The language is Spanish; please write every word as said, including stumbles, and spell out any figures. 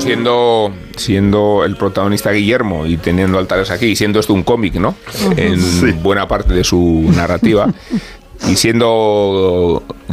siendo, siendo el protagonista Guillermo y teniendo Altares aquí, y siendo esto un cómic, ¿no? En sí. buena parte de su narrativa, y siendo